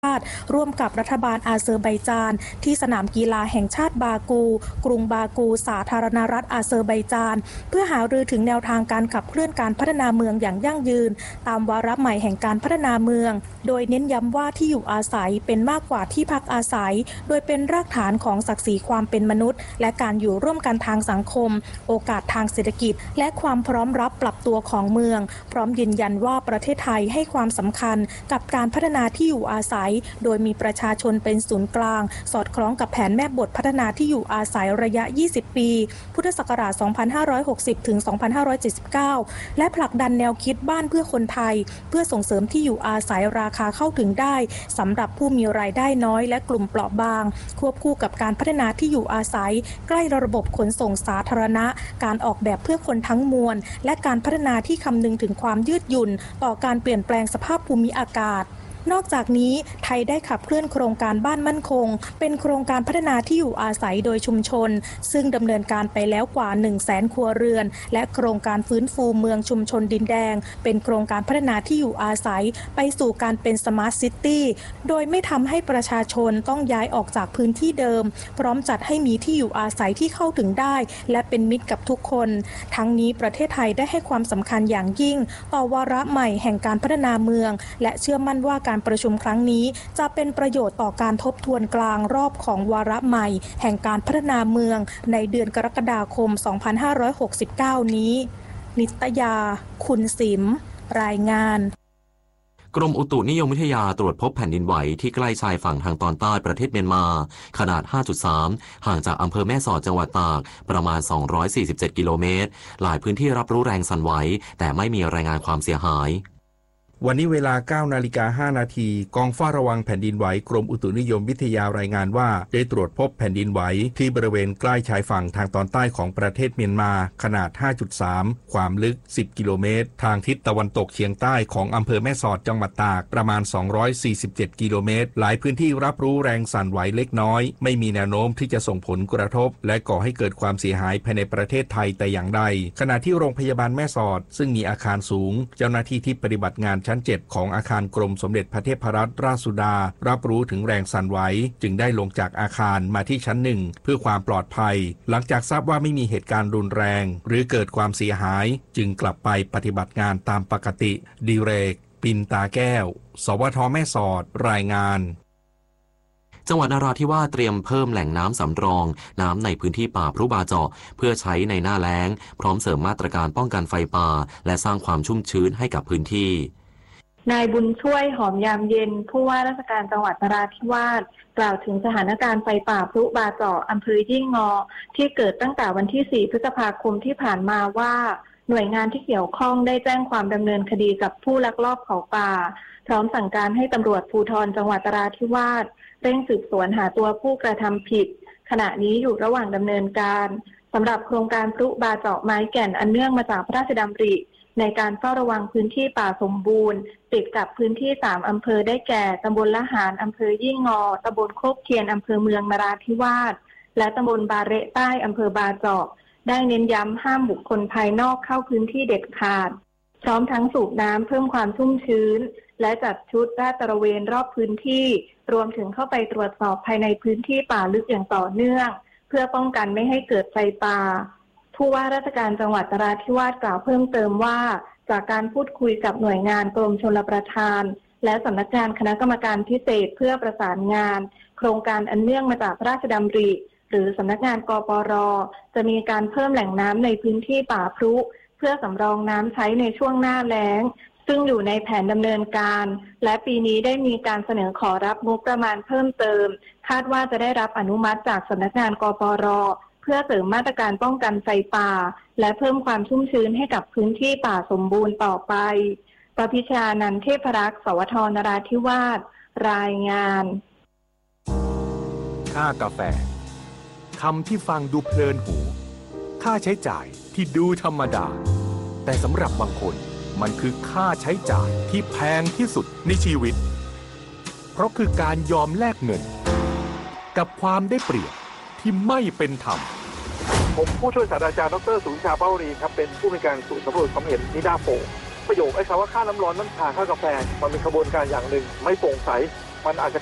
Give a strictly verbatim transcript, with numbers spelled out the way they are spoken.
ร่วมกับรัฐบาลอาเซอร์ไบจานที่สนามกีฬาแห่งชาติบากูกรุงบากูสาธารณรัฐอาเซอร์ไบจานเพื่อหารือถึงแนวทางการขับเคลื่อนการพัฒนาเมืองอย่างยั่งยืนตามวาระใหม่แห่งการพัฒนาเมืองโดยเน้นย้ำว่าที่อยู่อาศัยเป็นมากกว่าที่พักอาศัยโดยเป็นรากฐานของศักดิ์ศรีความเป็นมนุษย์และการอยู่ร่วมกันทางสังคมโอกาสทางเศรษฐกิจและความพร้อมรับปรับตัวของเมืองพร้อมยืนยันว่าประเทศไทยให้ความสำคัญกับการพัฒนาที่อยู่อาศัยโดยมีประชาชนเป็นศูนย์กลางสอดคล้องกับแผนแม่บทพัฒนาที่อยู่อาศัยระยะยี่สิบปีพุทธศักราชสองพันห้าร้อยหกสิบถึงสองพันห้าร้อยเจ็ดสิบเก้าและผลักดันแนวคิดบ้านเพื่อคนไทยเพื่อส่งเสริมที่อยู่อาศัยราคาเข้าถึงได้สำหรับผู้มีรายได้น้อยและกลุ่มเปราะบางควบคู่กับการพัฒนาที่อยู่อาศัยใกล้ระบบขนส่งสาธารณะการออกแบบเพื่อคนทั้งมวลและการพัฒนาที่คำนึงถึงความยืดหยุ่นต่อการเปลี่ยนแปลงสภาพภูมิอากาศนอกจากนี้ไทยได้ขับเคลื่อนโครงการบ้านมั่นคงเป็นโครงการพัฒนาที่อยู่อาศัยโดยชุมชนซึ่งดำเนินการไปแล้วกว่า หนึ่งแสน ครัวเรือนและโครงการฟื้นฟูเมืองชุมชนดินแดงเป็นโครงการพัฒนาที่อยู่อาศัยไปสู่การเป็นสมาร์ทซิตี้โดยไม่ทำให้ประชาชนต้องย้ายออกจากพื้นที่เดิมพร้อมจัดให้มีที่อยู่อาศัยที่เข้าถึงได้และเป็นมิตรกับทุกคนทั้งนี้ประเทศไทยได้ให้ความสำคัญอย่างยิ่งต่อวาระใหม่แห่งการพัฒนาเมืองและเชื่อมั่นว่าการประชุมครั้งนี้จะเป็นประโยชน์ต่อการทบทวนกลางรอบของวาระใหม่แห่งการพัฒนาเมืองในเดือนกรกฎาคมสองพันห้าร้อยหกสิบเก้านี้นิตยาคุณสิมรายงานกรมอุตุนิยมวิทยาตรวจพบแผ่นดินไหวที่ใกล้ชายฝั่งทางตอนใต้ประเทศเมียนมาขนาด ห้าจุดสาม ห่างจากอำเภอแม่สอดจังหวัดตากประมาณสองร้อยสี่สิบเจ็ดกิโลเมตรหลายพื้นที่รับรู้แรงสั่นไหวแต่ไม่มีรายงานความเสียหายวันนี้เวลา เก้านาฬิกาห้านาทีกองเฝ้าระวังแผ่นดินไหวกรมอุตุนิยมวิทยารายงานว่าได้ตรวจพบแผ่นดินไหวที่บริเวณใกล้ชายฝั่งทางตอนใต้ของประเทศเมียนมาขนาด ห้าจุดสาม ความลึกสิบกิโลเมตรทางทิศตะวันตกเฉียงใต้ของอำเภอแม่สอดจังหวัดตากประมาณสองร้อยสี่สิบเจ็ดกิโลเมตรหลายพื้นที่รับรู้แรงสั่นไหวเล็กน้อยไม่มีแนวโน้มที่จะส่งผลกระทบและก่อให้เกิดความเสียหายภายในประเทศไทยแต่อย่างใดขณะที่โรงพยาบาลแม่สอดซึ่งมีอาคารสูงเจ้าหน้าที่ที่ปฏิบัติงานชั้นเจ็ดของอาคารกรมสมเด็จพระเทพรัตนราชสุดารับรู้ถึงแรงสั่นไหวจึงได้ลงจากอาคารมาที่ชั้นหนึ่งเพื่อความปลอดภัยหลังจากทราบว่าไม่มีเหตุการณ์รุนแรงหรือเกิดความเสียหายจึงกลับไปปฏิบัติงานตามปกติดิเรกปินตาแก้วสวทแม่สอดรายงานจังหวัดนราธิวาสเตรียมเพิ่มแหล่งน้ำสำรองน้ำในพื้นที่ป่าพรุบาเจาะเพื่อใช้ในหน้าแล้งพร้อมเสริมมาตรการป้องกันไฟป่าและสร้างความชุ่มชื้นให้กับพื้นที่นายบุญช่วยหอมยามเย็นผู้ว่าราชการจังหวัดนราธิวาสกล่าวถึงสถานการณ์ไฟป่าพรุบาเจาะอำเภอยิ่งงอที่เกิดตั้งแต่วันที่สี่พฤษภาคมที่ผ่านมาว่าหน่วยงานที่เกี่ยวข้องได้แจ้งความดำเนินคดีกับผู้ลักลอบเผาป่าพร้อมสั่งการให้ตำรวจภูธรจังหวัดนราธิวาสเร่งสืบสวนหาตัวผู้กระทำผิดขณะนี้อยู่ระหว่างดำเนินการสำหรับโครงการพรุบาเจาะไม้แก่นอันเนื่องมาจากพระราชดำริในการเฝ้าระวังพื้นที่ป่าสมบูรณ์ติดกับพื้นที่สามอำเภอได้แก่ตำบลละหารอำเภอยิ่งงอตำบลโคกเทียนอำเภอเมืองนราธิวาสและตำบลบาเระใต้อำเภอบาเจาะได้เน้นย้ำห้ามบุคคลภายนอกเข้าพื้นที่เด็ดขาดพร้อมทั้งสูบน้ำเพิ่มความชุ่มชื้นและจัดชุดลาดตระเวนรอบพื้นที่รวมถึงเข้าไปตรวจสอบภายในพื้นที่ป่าลึกอย่างต่อเนื่องเพื่อป้องกันไม่ให้เกิดไฟป่าผู้ว่าราชการจังหวัดนราธิวาสกล่าวเพิ่มเติมว่าจากการพูดคุยกับหน่วยงานกรมชลประทานและสำนักงานคณะกรรมการพิเศษเพื่อประสานงานโครงการอันเนื่องมาจากพระราชดำริหรือสำนักงานกปร.จะมีการเพิ่มแหล่งน้ำในพื้นที่ป่าพรุเพื่อสำรองน้ำใช้ในช่วงหน้าแล้งซึ่งอยู่ในแผนดำเนินการและปีนี้ได้มีการเสนอขอรับงบประมาณเพิ่มเติมคาดว่าจะได้รับอนุมัติจากสำนักงานกปร.เพื่อเสริมมาตรการป้องกันไฟป่าและเพิ่มความชุ่มชื้นให้กับพื้นที่ป่าสมบูรณ์ต่อไปปพิชานันท์เทพรักษ์สวทนราธิวาสรายงานค่ากาแฟคำที่ฟังดูเพลินหูค่าใช้จ่ายที่ดูธรรมดาแต่สำหรับบางคนมันคือค่าใช้จ่ายที่แพงที่สุดในชีวิตเพราะคือการยอมแลกเงินกับความได้เปรียบที่ไม่เป็นธรรมผมผู้ช่วยศาสตราจารย์ดร.สุวิชาเป้ารีครับเป็นผู้มีการสูตรสำรวจความเห็นนิดาโพประโยคไอ้คำว่าค่าน้ำร้อนน้ำชาค่ากาแฟมันเป็นกระบวนการอย่างหนึ่งไม่โปร่งใสมันอาจจะ